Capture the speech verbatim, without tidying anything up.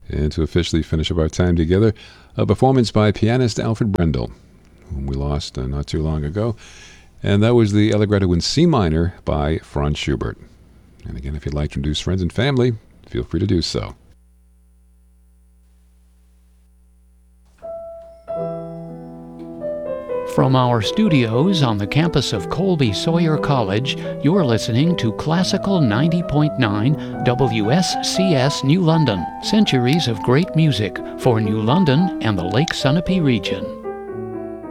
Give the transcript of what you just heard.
And to officially finish up our time together, a performance by pianist Alfred Brendel, whom we lost uh, not too long ago. And that was the Allegretto in C minor by Franz Schubert. And again, if you'd like to introduce friends and family, feel free to do so. From our studios on the campus of Colby Sawyer College, you're listening to Classical ninety point nine W S C S New London, centuries of great music for New London and the Lake Sunapee region.